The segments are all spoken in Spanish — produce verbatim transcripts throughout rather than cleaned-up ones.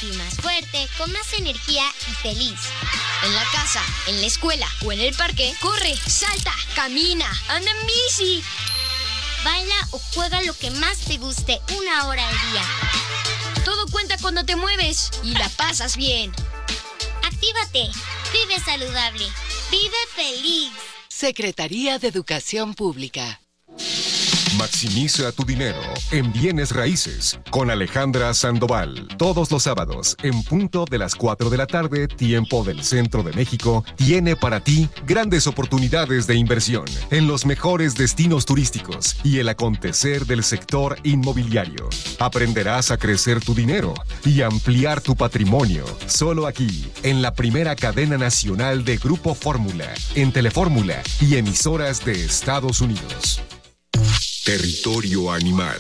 sentir más fuerte, con más energía y feliz. En la casa, en la escuela o en el parque, corre, salta, camina, anda en bici. Baila o juega lo que más te guste una hora al día. Todo cuenta cuando te mueves y la pasas bien. Actívate, vive saludable, vive feliz. Secretaría de Educación Pública. Maximiza tu dinero en bienes raíces con Alejandra Sandoval. Todos los sábados, en punto de las cuatro de la tarde, tiempo del Centro de México, tiene para ti grandes oportunidades de inversión en los mejores destinos turísticos y el acontecer del sector inmobiliario. Aprenderás a crecer tu dinero y ampliar tu patrimonio. Solo aquí, en la primera cadena nacional de Grupo Fórmula, en Telefórmula y emisoras de Estados Unidos. Territorio Animal.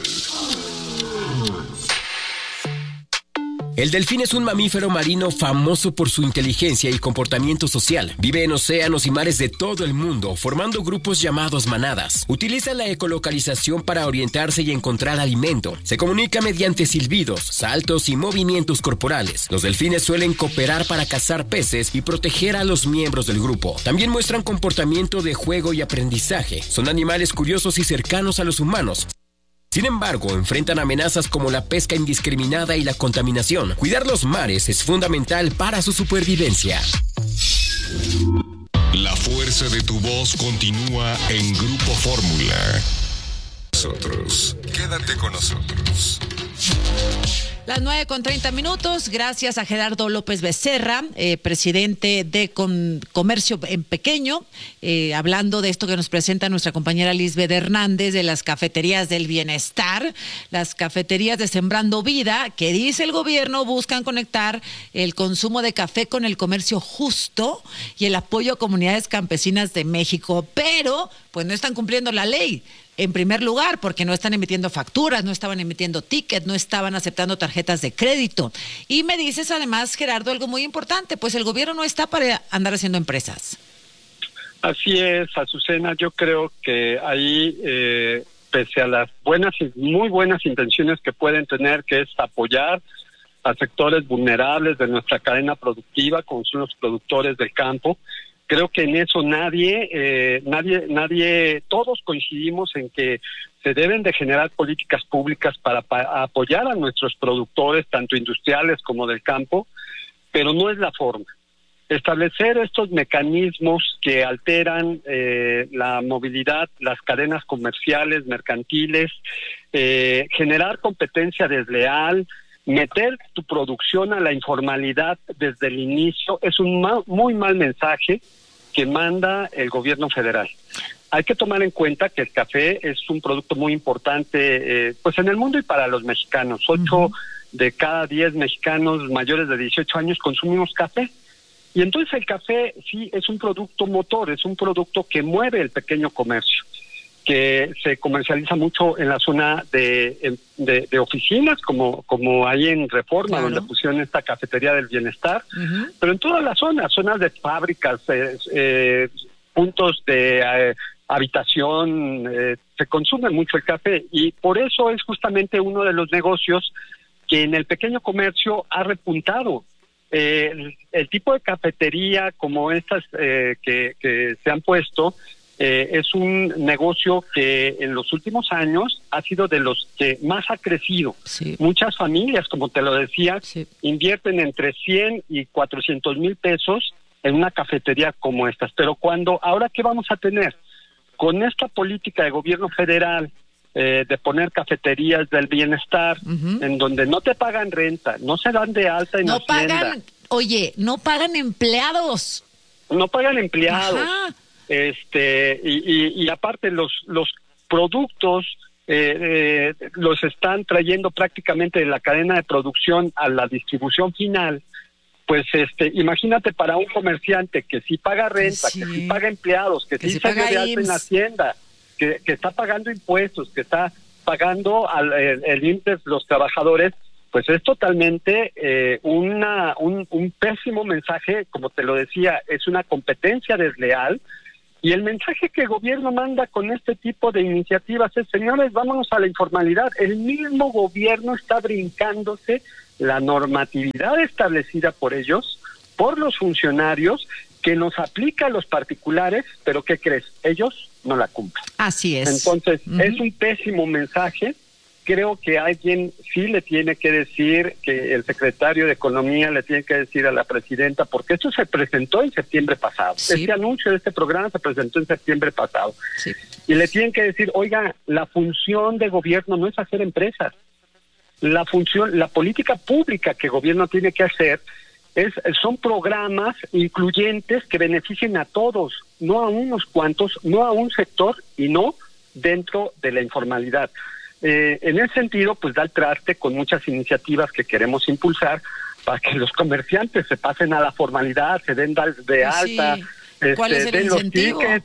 El delfín es un mamífero marino famoso por su inteligencia y comportamiento social. Vive en océanos y mares de todo el mundo, formando grupos llamados manadas. Utiliza la ecolocalización para orientarse y encontrar alimento. Se comunica mediante silbidos, saltos y movimientos corporales. Los delfines suelen cooperar para cazar peces y proteger a los miembros del grupo. También muestran comportamiento de juego y aprendizaje. Son animales curiosos y cercanos a los humanos. Sin embargo, enfrentan amenazas como la pesca indiscriminada y la contaminación. Cuidar los mares es fundamental para su supervivencia. La fuerza de tu voz continúa en Grupo Fórmula. Nosotros, quédate con nosotros. Las nueve con treinta minutos, gracias a Gerardo López Becerra, eh, presidente de Com- Comercio en Pequeño, eh, hablando de esto que nos presenta nuestra compañera Lisbeth Hernández de las cafeterías del bienestar, las cafeterías de Sembrando Vida, que dice el gobierno buscan conectar el consumo de café con el comercio justo y el apoyo a comunidades campesinas de México, pero pues no están cumpliendo la ley. En primer lugar, porque no están emitiendo facturas, no estaban emitiendo tickets, no estaban aceptando tarjetas de crédito. Y me dices además, Gerardo, algo muy importante, pues el gobierno no está para andar haciendo empresas. Así es, Azucena, yo creo que ahí, eh, pese a las buenas, muy buenas intenciones que pueden tener, que es apoyar a sectores vulnerables de nuestra cadena productiva, como son los productores del campo, creo que en eso nadie, eh, nadie, nadie, todos coincidimos en que se deben de generar políticas públicas para, para apoyar a nuestros productores, tanto industriales como del campo, pero no es la forma. Establecer estos mecanismos que alteran eh, la movilidad, las cadenas comerciales, mercantiles, eh, generar competencia desleal, meter tu producción a la informalidad desde el inicio, es un ma- muy mal mensaje que manda el gobierno federal. Hay que tomar en cuenta que el café es un producto muy importante eh, pues en el mundo y para los mexicanos. Ocho uh-huh. de cada diez mexicanos mayores de dieciocho años consumimos café. Y entonces el café sí es un producto motor, es un producto que mueve el pequeño comercio, que se comercializa mucho en la zona de, de, de oficinas, como como hay en Reforma, claro, donde pusieron esta cafetería del bienestar, uh-huh. pero en todas las zonas, zonas de fábricas, eh, eh, puntos de eh, habitación, eh, se consume mucho el café, y por eso es justamente uno de los negocios que en el pequeño comercio ha repuntado. Eh, el, el tipo de cafetería como estas eh, que, que se han puesto, Eh, es un negocio que en los últimos años ha sido de los que más ha crecido. Sí. Muchas familias, como te lo decía, sí. invierten entre cien y cuatrocientos mil pesos en una cafetería como estas. Pero cuando, ahora, ¿qué vamos a tener? Con esta política de gobierno federal eh, de poner cafeterías del bienestar, uh-huh. en donde no te pagan renta, no se dan de alta en no Hacienda. Pagan, oye, no pagan empleados. No pagan empleados. Ajá. Este y, y, y aparte los los productos eh, eh, los están trayendo prácticamente de la cadena de producción a la distribución final. Pues este, imagínate para un comerciante que sí paga renta, sí. que sí paga empleados, que, que sí, sí se de alta en Hacienda, que, que está pagando impuestos, que está pagando al el, el I M S S, los trabajadores, pues es totalmente eh, una un, un pésimo mensaje, como te lo decía, es una competencia desleal. Y el mensaje que el gobierno manda con este tipo de iniciativas es, señores, vámonos a la informalidad. El mismo gobierno está brincándose la normatividad establecida por ellos, por los funcionarios, que nos aplica a los particulares, pero ¿qué crees? Ellos no la cumplen. Así es. Entonces, uh-huh. es un pésimo mensaje. Creo que alguien sí le tiene que decir, que el secretario de Economía le tiene que decir a la presidenta, porque esto se presentó en septiembre pasado. Sí. Este anuncio de este programa se presentó en septiembre pasado. Sí. Y le tienen que decir, oiga, la función de gobierno no es hacer empresas. La función, la política pública que el gobierno tiene que hacer es, son programas incluyentes que beneficien a todos, no a unos cuantos, no a un sector y no dentro de la informalidad. Eh, en ese sentido, pues da el traste con muchas iniciativas que queremos impulsar para que los comerciantes se pasen a la formalidad, se den de alta, sí. ¿Cuál este, es el den los incentivo? tickets.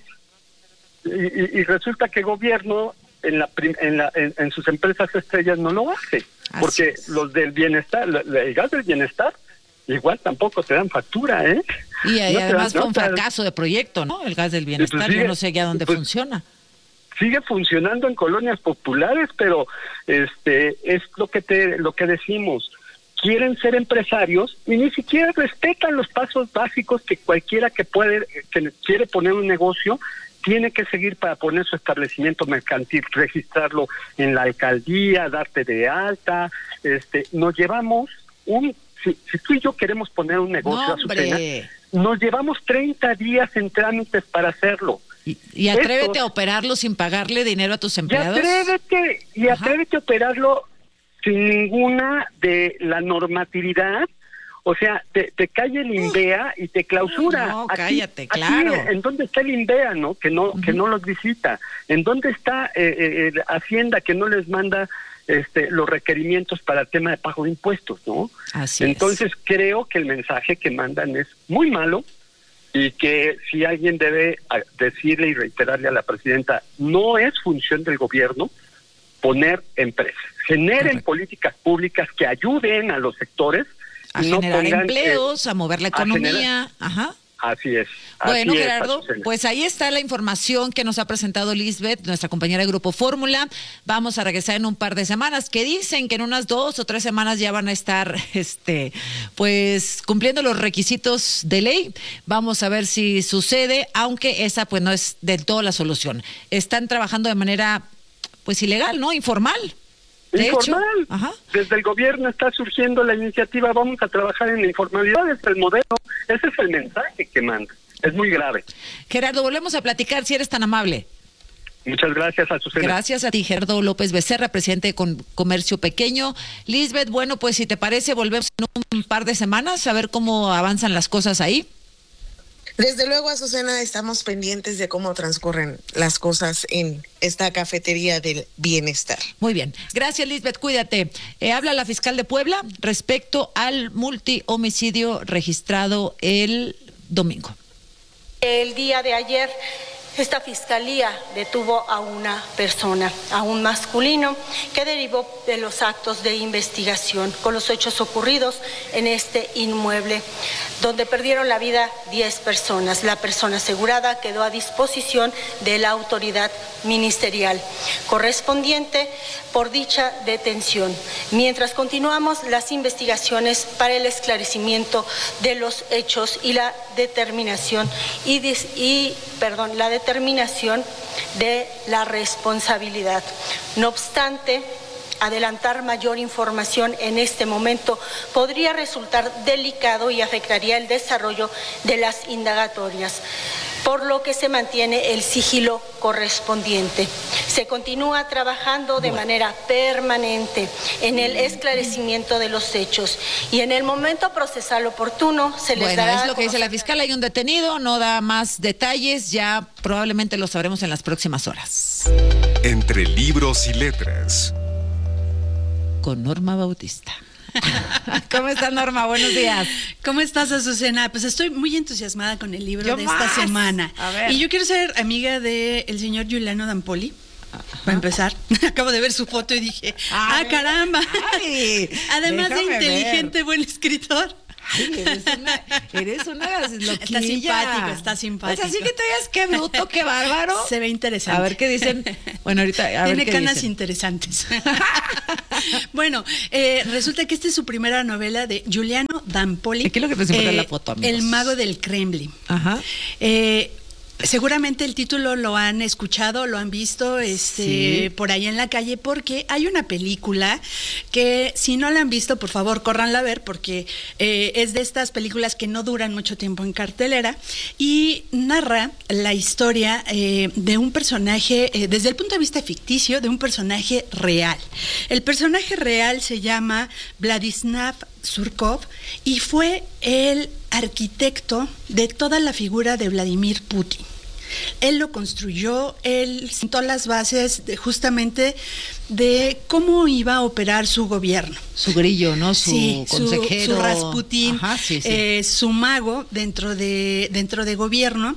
Y, y, y resulta que el gobierno en, la, en, la, en, en sus empresas estrellas no lo hace, así porque es. Los del bienestar, el gas del bienestar, igual tampoco te dan factura, ¿eh? Y, y no además dan, fue un no, fracaso de proyecto, ¿no? El gas del bienestar, pues sigue, yo no sé ya dónde pues, funciona. Sigue funcionando en colonias populares, pero este es lo que te lo que decimos. Quieren ser empresarios y ni siquiera respetan los pasos básicos que cualquiera que puede que quiere poner un negocio tiene que seguir para poner su establecimiento mercantil, registrarlo en la alcaldía, darte de alta. Este, nos llevamos un si, si tú y yo queremos poner un negocio, no, Azucena, nos llevamos treinta días en trámites para hacerlo. Y, y atrévete Estos, a operarlo sin pagarle dinero a tus empleados. Y atrévete, y atrévete a operarlo sin ninguna de la normatividad. O sea, te, te cae el INVEA y te clausura. No, aquí, cállate, claro. Aquí, ¿en dónde está el INVEA, no? Que no, uh-huh. que no los visita. ¿En dónde está eh, eh, Hacienda que no les manda este, los requerimientos para el tema de pago de impuestos, no? Así Entonces, es. creo que el mensaje que mandan es muy malo. Y que si alguien debe decirle y reiterarle a la presidenta, no es función del gobierno poner empresas. Generen Correcto. políticas públicas que ayuden a los sectores. A no generar pongan, empleos, eh, a mover la economía. Generar, Ajá. Así es. Bueno, así Gerardo, es, pues ahí está la información que nos ha presentado Lisbeth, nuestra compañera de Grupo Fórmula. Vamos a regresar en un par de semanas, que dicen que en unas dos o tres semanas ya van a estar, este, pues, cumpliendo los requisitos de ley. Vamos a ver si sucede, aunque esa, pues, no es del todo la solución. Están trabajando de manera, pues, ilegal, ¿no? Informal. De Informal. Hecho, ajá. Desde el gobierno está surgiendo la iniciativa, vamos a trabajar en la informalidad, es el modelo, ese es el mensaje que manda. Es muy grave. Gerardo, volvemos a platicar si eres tan amable. Muchas gracias, Azucena. Gracias a ti, Gerardo López Becerra, presidente de Con- Comercio Pequeño. Lisbeth, bueno, pues si te parece, volvemos en un par de semanas a ver cómo avanzan las cosas ahí. Desde luego, Azucena, estamos pendientes de cómo transcurren las cosas en esta cafetería del bienestar. Muy bien. Gracias, Lisbeth. Cuídate. Eh, habla la fiscal de Puebla respecto al multihomicidio registrado el domingo. El día de ayer, esta fiscalía detuvo a una persona, a un masculino, que derivó de los actos de investigación con los hechos ocurridos en este inmueble, donde perdieron la vida diez personas. La persona asegurada quedó a disposición de la autoridad ministerial correspondiente por dicha detención, mientras continuamos las investigaciones para el esclarecimiento de los hechos y la determinación y, y perdón, la determinación de la responsabilidad. No obstante, adelantar mayor información en este momento podría resultar delicado y afectaría el desarrollo de las indagatorias, por lo que se mantiene el sigilo correspondiente. Se continúa trabajando de manera permanente en el esclarecimiento de los hechos y en el momento procesal oportuno se les bueno, dará... Bueno, es lo que dice la fiscal, hay un detenido, no da más detalles, ya probablemente lo sabremos en las próximas horas. Entre libros y letras. Con Norma Bautista. ¿Cómo estás, Norma? Buenos días. ¿Cómo estás, Azucena? Pues estoy muy entusiasmada con el libro yo de más. esta semana. A ver. Y yo quiero ser amiga del señor Giuliano D'Ampoli. Ajá. Para empezar, acabo de ver su foto y dije, ¡ah, caramba! Ay, además de inteligente, ver. Buen escritor. Ay, eres una, eres una loquilla. Está simpático, está simpático. Pues así que te digas qué bruto, qué bárbaro. Se ve interesante. A ver qué dicen. Bueno, ahorita a Tiene ver qué canas dicen. interesantes. Bueno, eh, resulta que esta es su primera novela de Giuliano Dampoli. Aquí lo que nos importa es la foto, amigos. El mago del Kremlin. Ajá. Eh, Seguramente el título lo han escuchado, lo han visto este, Sí. por ahí en la calle, porque hay una película que si no la han visto, por favor, córranla a ver, porque eh, es de estas películas que no duran mucho tiempo en cartelera y narra la historia eh, de un personaje, eh, desde el punto de vista ficticio, de un personaje real. El personaje real se llama Vladislav Surkov y fue el arquitecto de toda la figura de Vladimir Putin. Él lo construyó, él sentó las bases de, justamente de cómo iba a operar su gobierno. Su grillo, ¿no? Su Sí, consejero. Su, su Rasputín, Ajá, sí, sí. eh, su mago dentro de, dentro de gobierno.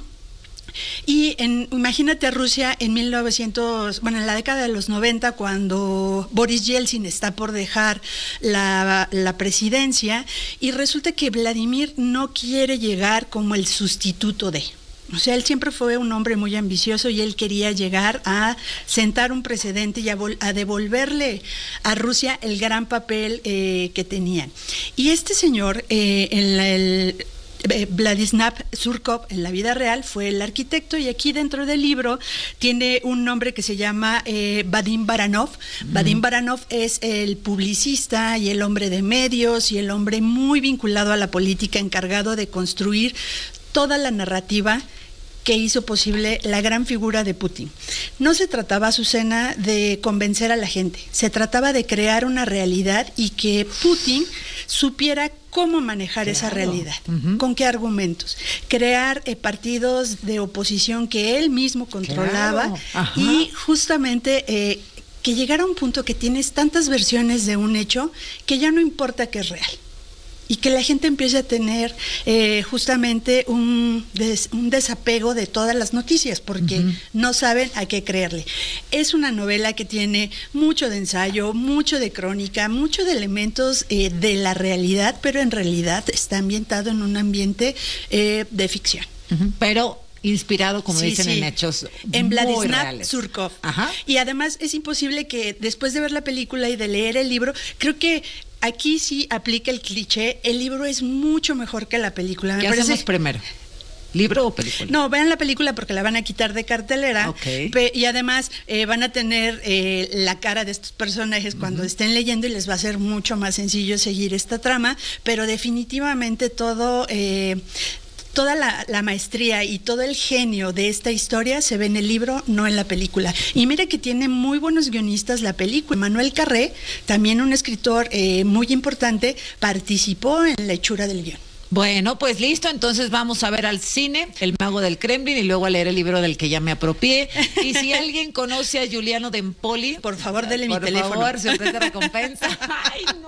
Y en, imagínate a Rusia en mil novecientos, bueno, en la década de los noventa, cuando Boris Yeltsin está por dejar la, la presidencia, y resulta que Vladimir no quiere llegar como el sustituto de. O sea, él siempre fue un hombre muy ambicioso y él quería llegar a sentar un precedente y a, vol- a devolverle a Rusia el gran papel eh, que tenían. Y este señor, eh, en la, el Eh, Vladislav Surkov en la vida real fue el arquitecto, y aquí dentro del libro tiene un nombre que se llama eh, Vadim Baranov. Mm. Vadim Baranov es el publicista y el hombre de medios y el hombre muy vinculado a la política, encargado de construir toda la narrativa que hizo posible la gran figura de Putin. No se trataba, Azucena, de convencer a la gente, se trataba de crear una realidad y que Putin supiera cómo manejar claro. esa realidad, uh-huh. con qué argumentos, crear eh, partidos de oposición que él mismo controlaba claro. y justamente eh, que llegara a un punto que tienes tantas versiones de un hecho que ya no importa que es real. Y que la gente empiece a tener eh, justamente un, des, un desapego de todas las noticias, porque uh-huh. no saben a qué creerle. Es una novela que tiene mucho de ensayo, mucho de crónica, mucho de elementos eh, de la realidad, pero en realidad está ambientado en un ambiente eh, de ficción. Uh-huh. Pero inspirado, como sí, dicen, sí. en hechos en muy Vladislav reales. Surkov. Ajá. Y además es imposible que después de ver la película y de leer el libro, creo que aquí sí aplica el cliché, el libro es mucho mejor que la película. Me ¿Qué parece... hacemos primero? ¿Libro o película? No, vean la película porque la van a quitar de cartelera. Okay. Pe- y además eh, van a tener eh, la cara de estos personajes cuando uh-huh. estén leyendo y les va a ser mucho más sencillo seguir esta trama, pero definitivamente todo... Eh, Toda la, la maestría y todo el genio de esta historia se ve en el libro, no en la película. Y mire que tiene muy buenos guionistas la película. Manuel Carré, también un escritor eh, muy importante, participó en la hechura del guión. Bueno, pues listo, entonces vamos a ver al cine El Mago del Kremlin y luego a leer el libro del que ya me apropié. Y si alguien conoce a Giuliano Dampoli, por favor, denle por mi teléfono. Por favor, se ofrece recompensa. ¡Ay, no!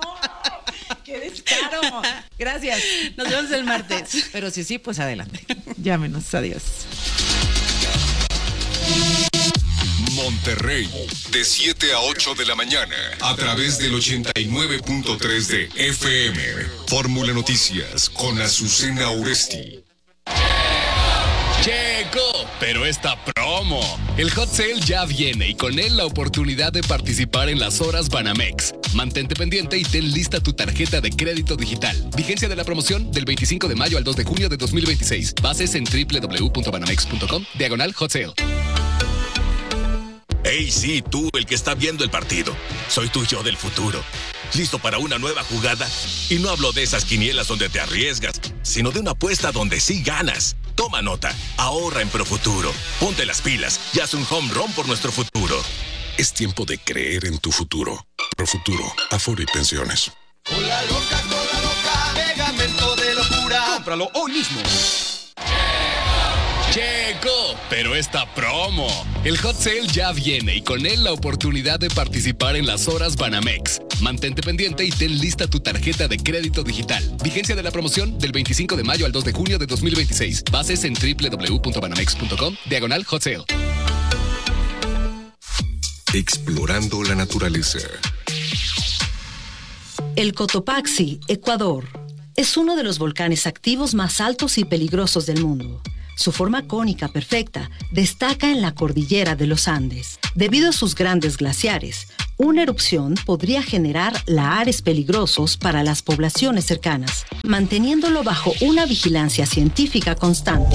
¡Qué descaro! Gracias. Nos vemos el martes. Pero si sí, pues adelante. Llámenos. Adiós. Monterrey, de siete a ocho de la mañana, a través del ochenta y nueve punto tres de F M. Fórmula Noticias con Azucena Uresti. Checo, pero esta promo. El Hot Sale ya viene y con él la oportunidad de participar en las horas Banamex. Mantente pendiente y ten lista tu tarjeta de crédito digital. Vigencia de la promoción del veinticinco de mayo al dos de junio de dos mil veintiséis. Bases en doble u doble u doble u punto banamex punto com, diagonal Hot Sale. Hey, sí, tú, el que está viendo el partido. Soy tu yo del futuro. ¿Listo para una nueva jugada? Y no hablo de esas quinielas donde te arriesgas, sino de una apuesta donde sí ganas. Toma nota, ahorra en Profuturo. Ponte las pilas y haz un home run por nuestro futuro. Es tiempo de creer en tu futuro. Profuturo, Afore y Pensiones. Cola loca, cola loca, pegamento de locura. Cómpralo hoy mismo. Checo, pero esta promo. El Hot Sale ya viene y con él la oportunidad de participar en las horas Banamex. Mantente pendiente y ten lista tu tarjeta de crédito digital. Vigencia de la promoción del veinticinco de mayo al dos de junio de dos mil veintiséis. Bases en doble u doble u doble u punto banamex punto com, diagonal Hot Sale. Explorando la naturaleza. El Cotopaxi, Ecuador. es uno de los volcanes activos más altos y peligrosos del mundo. Su forma cónica perfecta destaca en la cordillera de los Andes. Debido a sus grandes glaciares, una erupción podría generar lahares peligrosos para las poblaciones cercanas, manteniéndolo bajo una vigilancia científica constante.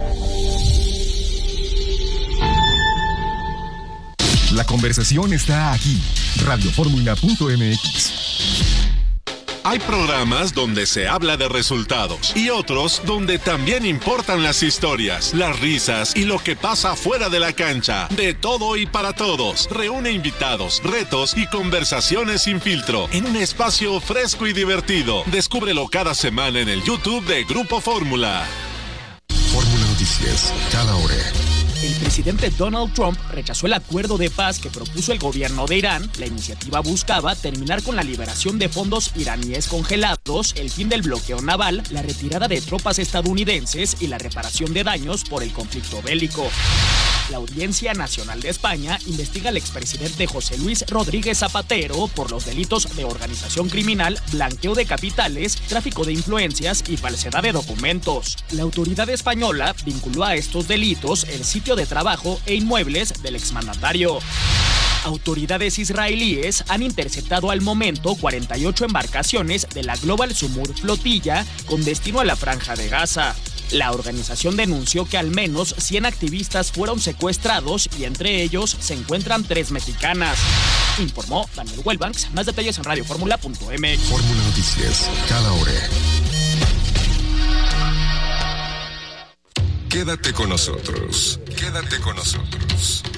La conversación está aquí. radio fórmula punto m x. Hay programas donde se habla de resultados y otros donde también importan las historias, las risas y lo que pasa fuera de la cancha. De todo y para todos. Reúne invitados, retos y conversaciones sin filtro en un espacio fresco y divertido. Descúbrelo cada semana en el YouTube de Grupo Fórmula. Fórmula Noticias, cada hora. El presidente Donald Trump rechazó el acuerdo de paz que propuso el gobierno de Irán. La iniciativa buscaba terminar con la liberación de fondos iraníes congelados, el fin del bloqueo naval, la retirada de tropas estadounidenses y la reparación de daños por el conflicto bélico. La Audiencia Nacional de España investiga al expresidente José Luis Rodríguez Zapatero por los delitos de organización criminal, blanqueo de capitales, tráfico de influencias y falsedad de documentos. La autoridad española vinculó a estos delitos el sitio de trabajo e inmuebles del exmandatario. Autoridades israelíes han interceptado al momento cuarenta y ocho embarcaciones de la Global Sumur Flotilla con destino a la Franja de Gaza. La organización denunció que al menos cien activistas fueron secuestrados y entre ellos se encuentran tres mexicanas. Informó Daniel Wellbanks. Más detalles en radio fórmula punto m x. Fórmula Noticias, cada hora. Quédate con nosotros. Quédate con nosotros.